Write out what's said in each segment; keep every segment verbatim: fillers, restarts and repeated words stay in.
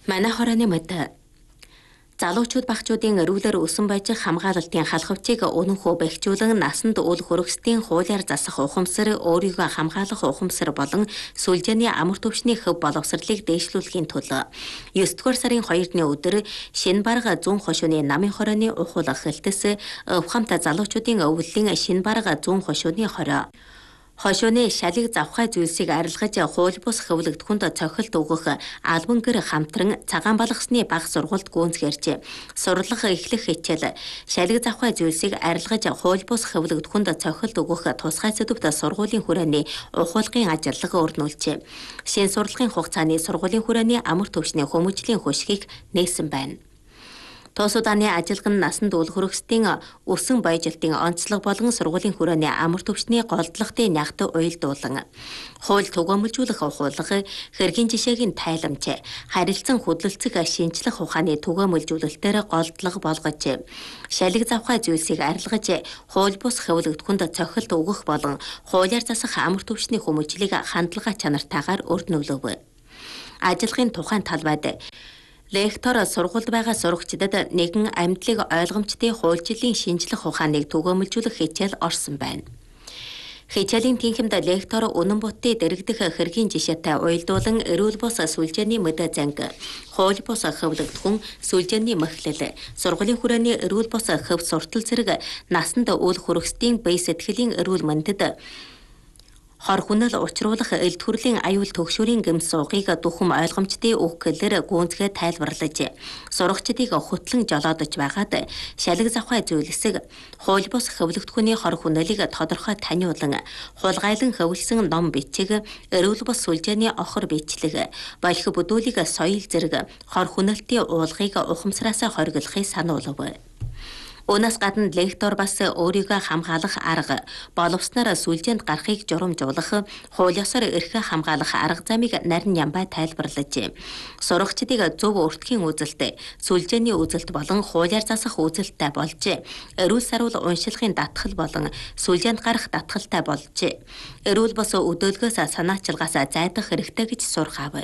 Манай хорооны мэд залуучууд багчуудын эрүүлэр өсөн байж хамгаалалтын халхавчийг өнөнхөө бэхжүүлэн насанд үл хөрөксдийн хуулиар засах ухамсар, өөрийгөө хамгаалах ухамсар болон сүлжээний амар төвшний хөв боловсролыг дээшлүүлэхийн төлөө ёсдугаар сарын хоёрны өдөр шинэ барга зүүн хошууны намын хорооны ухуулах хэлтэс ухамт залуучуудын өвлөлийн шинэ барга зүүн хошууны хороо Хошууны шалыг завхай зүйлсийг арилгаж хууль бус хөвлөгдөхөнд цохилт өгөх албан гэр хамтран цагаан балгасны баг сургуульд гүйцгэрч сурлах эхлэх хичээл шалыг завхай зүйлсийг арилгаж хууль бус хөвлөгдөхөнд цохилт өгөх тусгай сэдвт сургуулийн хүрээний ухуулгын ажиллага өрнүүлжээ. Шинэ сурлагын хугацааны сургуулийн хүрээний амар төвшний хүмүүжлийн хөшгийг нээсэн байна. Тус удааны ажилган насанд үл хөрөксдийн өсөн баяжилтын онцлог болон сургуулийн хүрээний амар төвшний голдлогын нягт уялдуулан хууль түгээмжүүлэх ухуулга хэргийн жишээг нь тайламж харилцан хөдөлцөх шинжлэх ухааны түгээмжүүлэлтээр голдлого болгож шалиг завхай зүйлсийг арилгаж хууль бус хөвлөгдөхөнд цохилт өгөх болон хуулиар засах амар төвшний хүмүүжлийг хандлага чанартайгаар өрнүүлв. Ажилгын тухайн талбайд Лектор сургуульд байгаа сурагчдад нэгэн амьдлыг ойлгомжтой хуульчлалын шинжлэх ухааныг түгээмжүүлэх хичээл орсон байна. Хичээлийн тэнхимд лектор үнэн бутыг дэрэгдэх хэргийн жишээтэй уялдуулан эрүүл бус сүлжээний мэдээ занг, хууль бус хөвлөгдөхүн сүлжээний мэхлэл, сургуулийн хүрээний эрүүл бус хөв суртал зэрэг насанд үл хөрөксдийн бие сэтгэлийн эрүүл мэндэд хор хүнэл учруулах эл төрлийн аюул төгшөрийн гэмс суугыг духам ойлгомжтой өгөхлөөр гүнзгээ тайлбарлаж сурагчдыг хөтлөн жолоодож байгаад шалиг завхай зүйлсэг хууль бус хөвлөгдөхөний хор хүнэлийг тодорхой таниулан хулгайлан хөвлөсөн ном бичиг эрүүл бус сүлжээний охор бичлэг болох бүдүүлэг соёл зэрэг хор хүнэлтийн уулгыг ухамсараас хоригдлохыг сануулв. Өнөөс гадна лектор бас өөрийгөө хамгаалах арга, боловсноор сүлжээнд гарахыг журамжуулах, хууль ёсоор эрхээ хамгаалах арга замыг нарийн ямбай тайлбарлаж, сурагчдыг зөв өртгийн үзэлт, сүлжээний үзэлт болон хуулиар засах үзэлттэй болж, эрүүл саруул уншилгын татгал болон сүлжээнд гарах татгалтай болж, эрүүл бос өдөөлгөөс санаачилгаас зайдах хэрэгтэй гэж сургаав.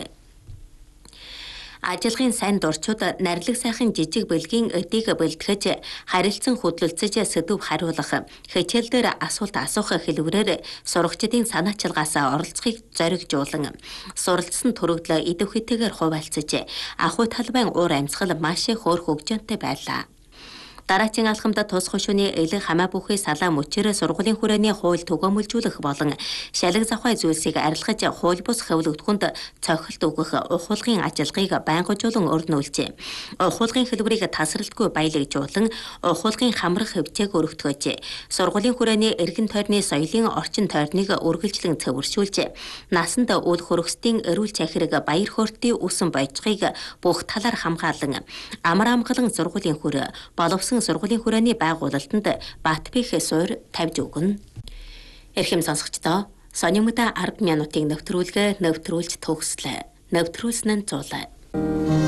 Ажилгын сайн дурчууд нарилэг сайхан жижиг бэлгийн өдийг бэлтгэж харилцан хөдлөлцөж сэдв хариулах хичээл дээр асуулт асуух хэлбэрээр сурагчдын санаачилгаас оролцохыг зоригжуулан суралцсан төрөгдлөө идэвхтэйгээр хуваалцаж ахуй талбайн уур амьсгал маш хөөр хөгжөөнтэй байлаа. Дараагийн алхамд тус хошууны элэг хамаа бүхий салаа мөчөөр сургуулийн хүрээний хууль түгээмжүүлэх болон шалиг завхай зүйлсийг арилгаж хууль бус хөвлөгдөхөнд цохилт өгөх ухуулгын ажиллагааг байнгажуулан өрнүүлжээ. Ухуулгын хэлбэрийг тасралтгүй баялагжуулан ухуулгын хамрах хөвчээг өргөтгөөж сургуулийн хүрээний эргэн тойрны соёлын орчин тойрныг үргэлжлэн цэвэршүүлж насанд үл хөрөксдийн эрүүл чахирэг баяр хөөртийн үсэн бойцохыг бүх талаар хамгаалан амар амгалан сургуулийн хүрээ боловсон сургуулийн хүрээний байгуулалтанд бат бэх суур тавьж өгнө. Эрхэм сонсогчдоо, сони мөдө ард минутын нэвтрүүлгээ нэвтрүүлж төгслөө. Нэвтрүүлсэн нь зулаа.